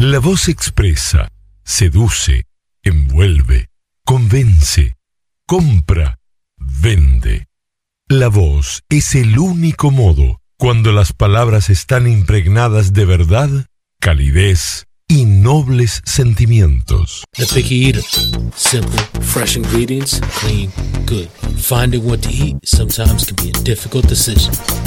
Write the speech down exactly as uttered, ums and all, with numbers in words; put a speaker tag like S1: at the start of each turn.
S1: La voz expresa, seduce, envuelve, convence, compra, vende. La voz es el único modo, cuando las palabras están impregnadas de verdad, calidez y nobles sentimientos.
S2: The Picky Eater. Simple, fresh ingredients, clean, good. Finding what to eat sometimes can be a difficult decision.